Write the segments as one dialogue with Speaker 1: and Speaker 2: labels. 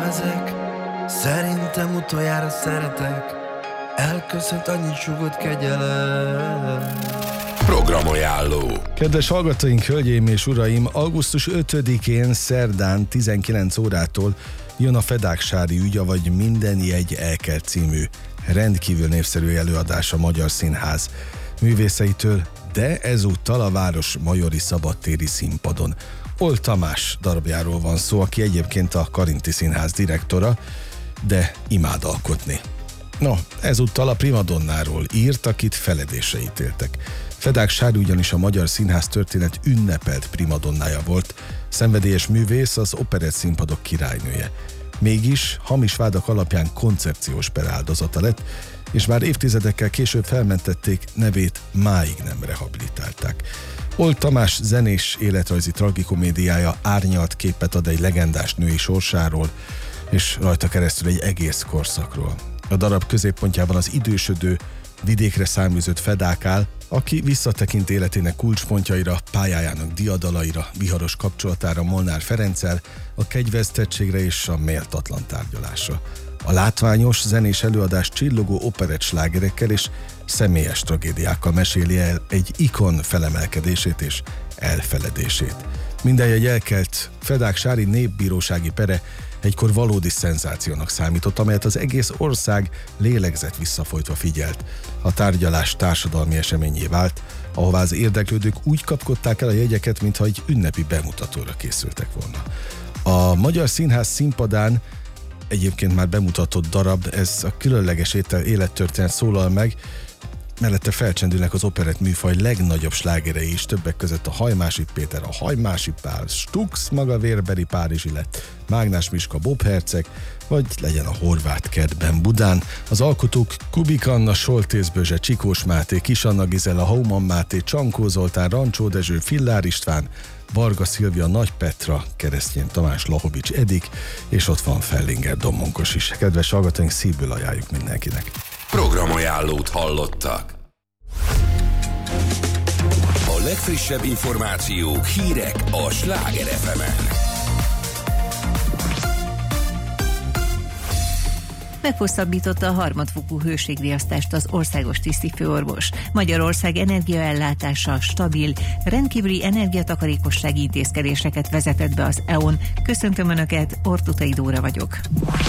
Speaker 1: élvezek, szerintem utoljára szeretek, elköszönt annyit súgott kegyelem.
Speaker 2: Programajánló.
Speaker 3: Kedves hallgatóink, hölgyeim és uraim, augusztus 5-én szerdán 19 órától jön a Fedáksári ügy, avagy Minden jegy elkelt című rendkívül népszerű előadás a Magyar Színház művészeitől, de ezúttal a város majori szabadtéri színpadon. Oll Tamás darabjáról van szó, aki egyébként a Karinti Színház direktora, de imád alkotni. No, ezúttal a primadonnáról írt, akit feledésre ítéltek. Fedáksári ugyanis a Magyar Színház történet ünnepelt primadonnája volt, szenvedélyes művész, az operett színpadok királynője. Mégis hamis vádak alapján koncepciós per áldozata lett, és már évtizedekkel később felmentették, nevét máig nem rehabilitálták. Oll Tamás zenés életrajzi tragikomédiája árnyalt képet ad egy legendás női sorsáról, és rajta keresztül egy egész korszakról. A darab középpontjában az idősödő, vidékre száműzött Fedák áll, aki visszatekint életének kulcspontjaira, pályájának diadalaira, viharos kapcsolatára Molnár Ferenccel, a kegyvesztettségre és a méltatlan tárgyalásra. A látványos, zenés előadás csillogó operett slágerekkel és személyes tragédiákkal meséli el egy ikon felemelkedését és elfeledését. Minden jegy elkelt Fedáksári népbírósági pere egykor valódi szenzációnak számított, amelyet az egész ország lélegzett visszafolytva figyelt. A tárgyalás társadalmi eseményé vált, ahová az érdeklődők úgy kapkodták el a jegyeket, mintha egy ünnepi bemutatóra készültek volna. A Magyar Színház színpadán egyébként már bemutatott darab, ez a különleges élettörténet szólal meg, mellette felcsendülnek az operett műfaj legnagyobb slágerei is, többek között a Hajmási Péter, a Hajmási Pál, Stux maga vérbeli Párizsi lett, Mágnás Miska Bob herceg, vagy legyen a Horváth kertben Budán. Az alkotók Kubik Anna, Soltész Bözse, Csikós Máté, Kis Anna Gizella, Hauman Máté, Csankó Zoltán, Rancsó Dezső, Fillár István, Varga Szilvia, Nagy Petra, Keresztyén Tamás, Lahovics Edik, és ott van Fellinger Dommonkos is. Kedves hallgatóink, szívből ajánljuk mindenkinek.
Speaker 2: Programajánlót hallottak. A legfrissebb információk, hírek a Sláger FM-en.
Speaker 4: Meghosszabbította a harmadfokú hőségriasztást az országos tisztifőorvos. Magyarország energiaellátása stabil, rendkívüli energiatakarékossági intézkedéseket vezetett be az EON. Köszöntöm Önöket, Ortutai Dóra vagyok.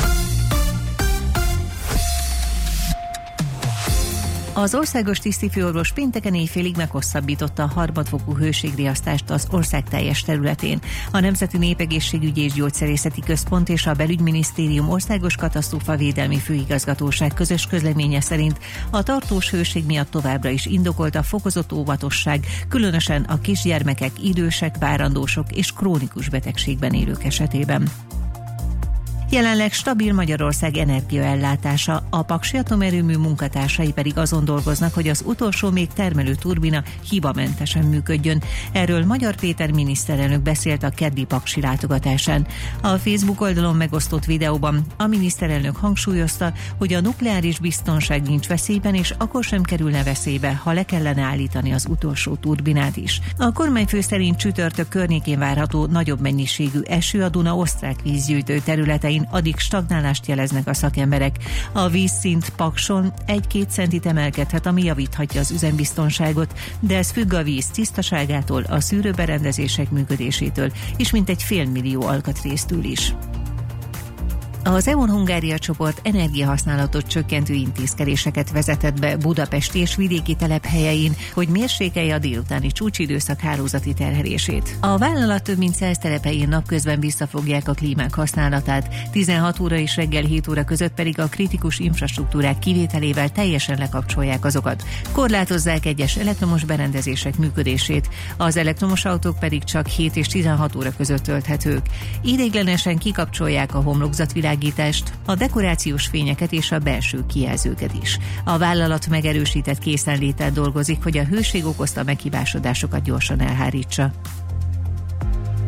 Speaker 4: Az országos tisztifőorvos pénteken éjfélig meghosszabbította a harmadfokú hőségriasztást az ország teljes területén. A Nemzeti Népegészségügyi és Gyógyszerészeti Központ és a Belügyminisztérium Országos Katasztrófavédelmi Főigazgatóság közös közleménye szerint a tartós hőség miatt továbbra is indokolt a fokozott óvatosság, különösen a kisgyermekek, idősek, várandósok és krónikus betegségben élők esetében. Jelenleg stabil Magyarország energiaellátása, a Paksi Atomerőmű munkatársai pedig azon dolgoznak, hogy az utolsó még termelő turbina hibamentesen működjön. Erről Magyar Péter miniszterelnök beszélt a keddi paksi látogatásán. A Facebook oldalon megosztott videóban a miniszterelnök hangsúlyozta, hogy a nukleáris biztonság nincs veszélyben, és akkor sem kerülne veszélybe, ha le kellene állítani az utolsó turbinát is. A kormányfő szerint csütörtök környékén várható nagyobb mennyiségű eső a Duna osztrák vízgyűjtő területein, addig stagnálást jeleznek a szakemberek. A vízszint Pakson 1-2 centit emelkedhet, ami javíthatja az üzembiztonságot, de ez függ a víz tisztaságától, a szűrőberendezések működésétől, és mintegy 500 000 alkatrésztől is. Az EON Hungária csoport energiahasználatot csökkentő intézkedéseket vezetett be budapesti és vidéki telephelyein, hogy mérsékelje a délutáni csúcsidőszak hálózati terhelését. A vállalat több mint 100 telephelyen napközben visszafogják a klímák használatát, 16 óra és reggel 7 óra között pedig a kritikus infrastruktúrák kivételével teljesen lekapcsolják azokat. Korlátozzák egyes elektromos berendezések működését, az elektromos autók pedig csak 7 és 16 óra között tölthetők. Ideiglenesen kikapcsolják a homlokzatvilágítást, a dekorációs fényeket és a belső kijelzőket is. A vállalat megerősített készenléttel dolgozik, hogy a hőség okozta meghibásodásokat gyorsan elhárítsa.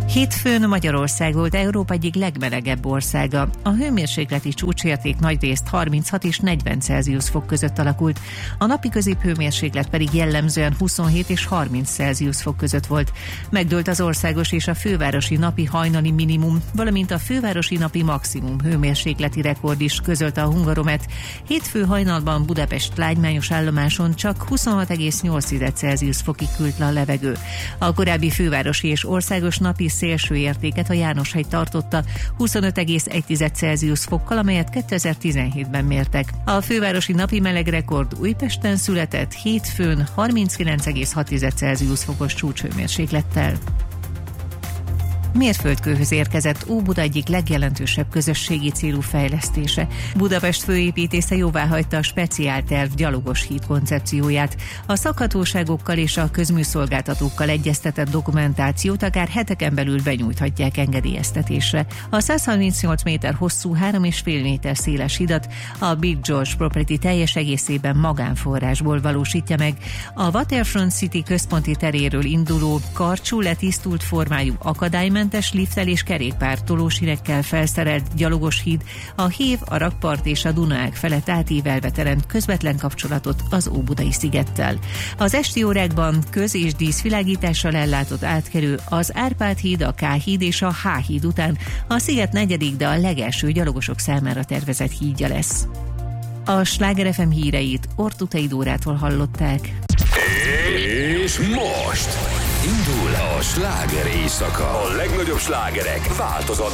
Speaker 4: Hétfőn Magyarország volt Európa egyik legmelegebb országa. A hőmérsékleti csúcsérték nagyrészt 36 és 40 Celsius fok között alakult, a napi középhőmérséklet pedig jellemzően 27 és 30 Celsius fok között volt. Megdőlt az országos és a fővárosi napi hajnali minimum, valamint a fővárosi napi maximum hőmérsékleti rekord is, közölte a Hungaromet. Hétfő hajnalban Budapest lágymányos állomáson csak 26,8 Celsius fokig küld le a levegő. A korábbi fővárosi és országos napi szélső értéket a Jánoshegy tartotta 25,1 Celsius fokkal, amelyet 2017-ben mértek. A fővárosi napi meleg rekord Újpesten született hétfőn 39,6 Celsius fokos csúcshőmérséklettel. Mérföldkőhöz érkezett Óbuda egyik legjelentősebb közösségi célú fejlesztése. Budapest főépítésze jóváhagyta a speciálterv gyalogos híd koncepcióját. A szakhatóságokkal és a közműszolgáltatókkal egyeztetett dokumentációt akár heteken belül benyújthatják engedélyeztetésre. A 138 méter hosszú, 3,5 méter széles hidat a Big George Property teljes egészében magánforrásból valósítja meg. A Waterfront City központi teréről induló, karcsú, letisztult formájú akadálymentes lifttel és kerékpártolósírekkel felszerelt gyalogos híd a Hév, a Rakpart és a Dunaág felett átívelve teremt közvetlen kapcsolatot az Óbudai szigettel. Az esti órákban köz- és díszvilágítással ellátott átkerül az Árpád híd, a K-híd és a H-híd után a sziget negyedik, de a legelső gyalogosok számára tervezett hídja lesz. A Sláger FM híreit Ortutai Dórától hallották.
Speaker 2: És most indul a sláger éjszaka. A legnagyobb slágerek változatlan